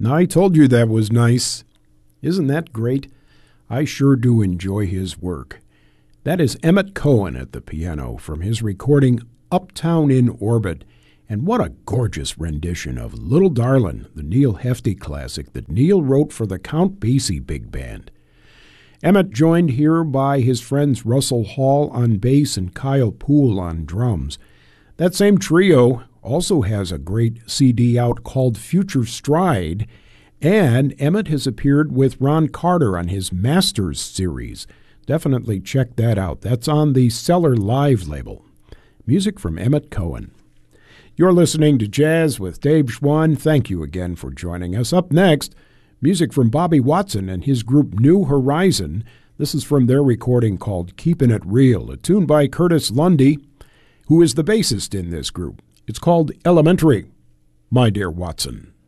I told you that was nice. Isn't that great? I sure do enjoy his work. That is Emmett Cohen at the piano from his recording Uptown in Orbit. And what a gorgeous rendition of Little Darlin', the Neal Hefti classic that Neal wrote for the Count Basie Big Band. Emmett joined here by his friends Russell Hall on bass and Kyle Poole on drums. That same trio also has a great CD out called Future Stride, and Emmett has appeared with Ron Carter on his Masters series. Definitely check that out. That's on the Cellar Live label. Music from Emmett Cohen. You're listening to Jazz with Dave Schwann. Thank you again for joining us. Up next, music from Bobby Watson and his group New Horizon. This is from their recording called Keepin' It Real, a tune by Curtis Lundy, who is the bassist in this group. It's called Elementary, My Dear Watson.